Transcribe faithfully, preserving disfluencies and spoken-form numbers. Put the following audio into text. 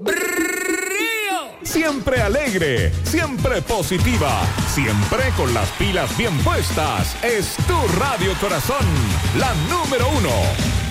Siempre alegre, siempre positiva, siempre con las pilas bien puestas. Es tu Radio Corazón, la número uno.